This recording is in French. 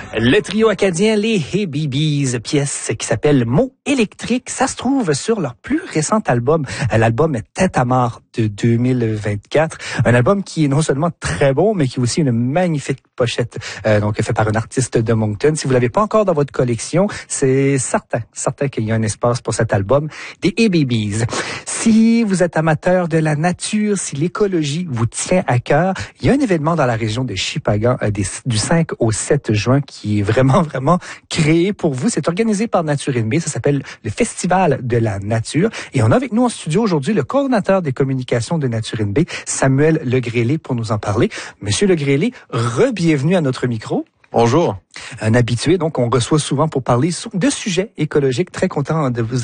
Le trio acadien, les Hey Bees, pièce qui s'appelle Mots électriques, ça se trouve sur leur plus récent album, l'album Tête à mort de 2024. Un album qui est non seulement très bon, mais qui a aussi une magnifique pochette, donc fait par un artiste de Moncton. Si vous l'avez pas encore dans votre collection, c'est certain qu'il y a un espace pour cet album des Hey Bees. Si vous êtes amateur de la nature, si l'écologie vous tient à cœur, il y a un événement dans la région de Shippagan du 5 au 7 juin qui est vraiment créé pour vous. C'est organisé par Nature NB. Ça s'appelle le Festival de la nature. Et on a avec nous en studio aujourd'hui le coordonnateur des communications de Nature NB, Samuel Legrélé, pour nous en parler. Monsieur Legrélé, re-bienvenue à notre micro. Bonjour. Un habitué, donc on reçoit souvent pour parler de sujets écologiques. Très content de vous